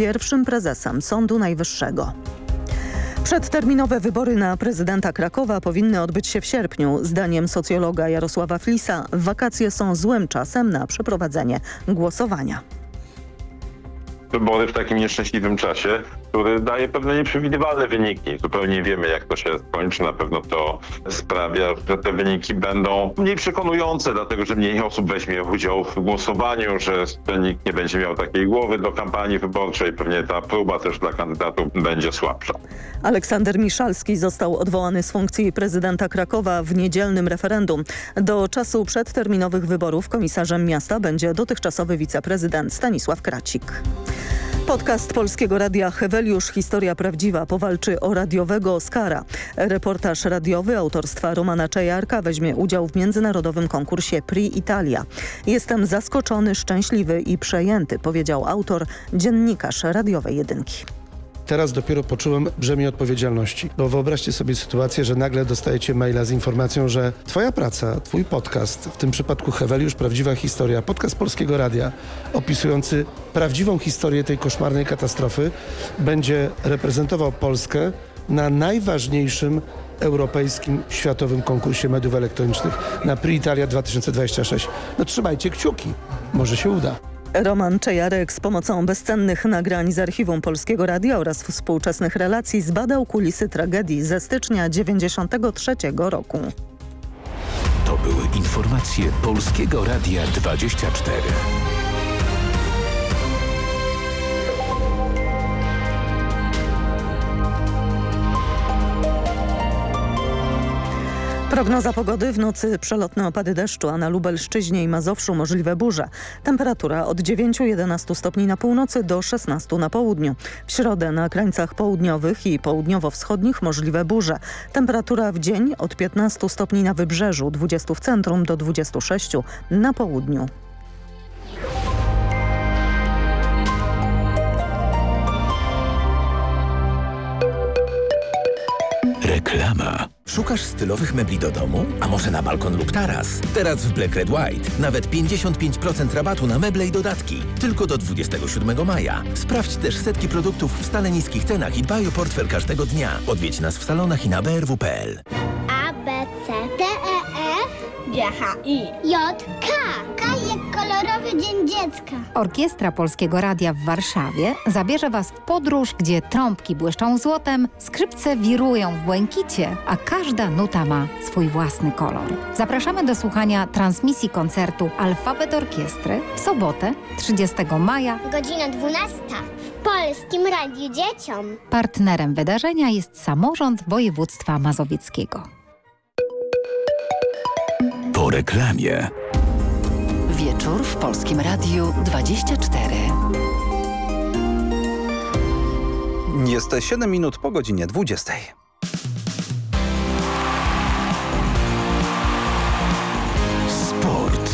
pierwszym prezesem Sądu Najwyższego. Przedterminowe wybory na prezydenta Krakowa powinny odbyć się w sierpniu. Zdaniem socjologa Jarosława Flisa wakacje są złym czasem na przeprowadzenie głosowania. Wybory w takim nieszczęśliwym czasie, który daje pewne nieprzewidywalne wyniki. Zupełnie nie wiemy, jak to się skończy. Na pewno to sprawia, że te wyniki będą mniej przekonujące, dlatego że mniej osób weźmie udział w głosowaniu, że nikt nie będzie miał takiej głowy do kampanii wyborczej. Pewnie ta próba też dla kandydatów będzie słabsza. Aleksander Miszalski został odwołany z funkcji prezydenta Krakowa w niedzielnym referendum. Do czasu przedterminowych wyborów komisarzem miasta będzie dotychczasowy wiceprezydent Stanisław Kracik. Podcast Polskiego Radia Heweliusz Historia Prawdziwa powalczy o radiowego Oscara. Reportaż radiowy autorstwa Romana Czajarka weźmie udział w międzynarodowym konkursie Prix Italia. Jestem zaskoczony, szczęśliwy i przejęty, powiedział autor, dziennikarz radiowej Jedynki. Teraz dopiero poczułem brzemię odpowiedzialności. Bo wyobraźcie sobie sytuację, że nagle dostajecie maila z informacją, że twoja praca, twój podcast, w tym przypadku Heweliusz Prawdziwa Historia, podcast Polskiego Radia opisujący prawdziwą historię tej koszmarnej katastrofy, będzie reprezentował Polskę na najważniejszym europejskim, światowym konkursie mediów elektronicznych na Prix Italia 2026. No trzymajcie kciuki, może się uda. Roman Czajarek z pomocą bezcennych nagrań z archiwum Polskiego Radia oraz współczesnych relacji zbadał kulisy tragedii ze stycznia 1993 roku. To były informacje Polskiego Radia 24. Prognoza pogody: w nocy przelotne opady deszczu, a na Lubelszczyźnie i Mazowszu możliwe burze. Temperatura od 9-11 stopni na północy do 16 na południu. W środę na krańcach południowych i południowo-wschodnich możliwe burze. Temperatura w dzień od 15 stopni na wybrzeżu, 20 w centrum do 26 na południu. Reklama. Szukasz stylowych mebli do domu? A może na balkon lub taras? Teraz w Black Red White nawet 55% rabatu na meble i dodatki. Tylko do 27 maja. Sprawdź też setki produktów w stale niskich cenach i dbaj o portfel każdego dnia. Odwiedź nas w salonach i na brw.pl. A, B, C, D, E, F, G, H, I, J, K. K jak kolorowy dzień dziecka. Orkiestra Polskiego Radia w Warszawie zabierze Was w podróż, gdzie trąbki błyszczą złotem, skrzypce wirują w błękicie, a każda nuta ma swój własny kolor. Zapraszamy do słuchania transmisji koncertu Alfabet Orkiestry w sobotę 30 maja. Godzina 12 w Polskim Radiu Dzieciom. Partnerem wydarzenia jest samorząd województwa mazowieckiego. Po reklamie. Wieczór w Polskim Radiu 24. Jest 7 minut po godzinie 20. Sport.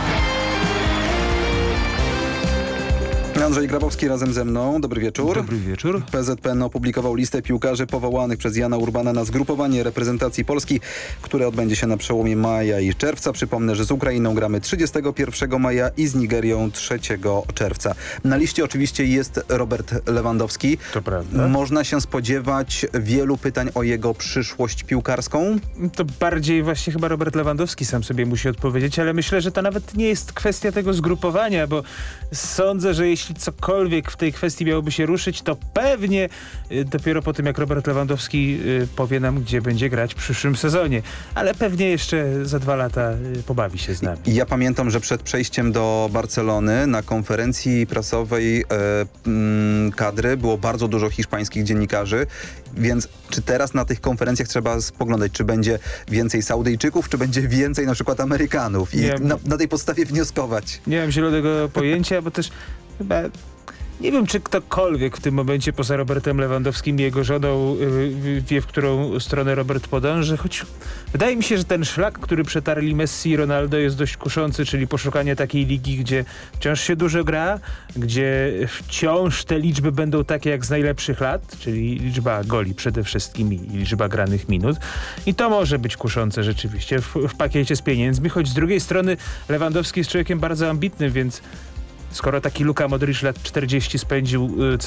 Andrzej Grabowski razem ze mną. Dobry wieczór. Dobry wieczór. PZPN opublikował listę piłkarzy powołanych przez Jana Urbana na zgrupowanie reprezentacji Polski, które odbędzie się na przełomie maja i czerwca. Przypomnę, że z Ukrainą gramy 31 maja i z Nigerią 3 czerwca. Na liście oczywiście jest Robert Lewandowski. To prawda. Można się spodziewać wielu pytań o jego przyszłość piłkarską? To bardziej właśnie chyba Robert Lewandowski sam sobie musi odpowiedzieć, ale myślę, że to nawet nie jest kwestia tego zgrupowania, bo sądzę, że jeśli cokolwiek w tej kwestii miałoby się ruszyć, to pewnie dopiero po tym, jak Robert Lewandowski powie nam, gdzie będzie grać w przyszłym sezonie. Ale pewnie jeszcze za 2 lata pobawi się z nami. Ja pamiętam, że przed przejściem do Barcelony na konferencji prasowej kadry było bardzo dużo hiszpańskich dziennikarzy, więc czy teraz na tych konferencjach trzeba spoglądać, czy będzie więcej Saudyjczyków, czy będzie więcej na przykład Amerykanów i na tej podstawie wnioskować? Nie mam zielonego pojęcia, bo też chyba nie wiem, czy ktokolwiek w tym momencie poza Robertem Lewandowskim i jego żoną wie, w którą stronę Robert podąży, choć wydaje mi się, że ten szlak, który przetarli Messi i Ronaldo, jest dość kuszący, czyli poszukanie takiej ligi, gdzie wciąż się dużo gra, gdzie wciąż te liczby będą takie jak z najlepszych lat, czyli liczba goli przede wszystkim i liczba granych minut. I to może być kuszące rzeczywiście w pakiecie z pieniędzmi, choć z drugiej strony Lewandowski jest człowiekiem bardzo ambitnym, więc skoro taki Luka Modric lat 40 spędził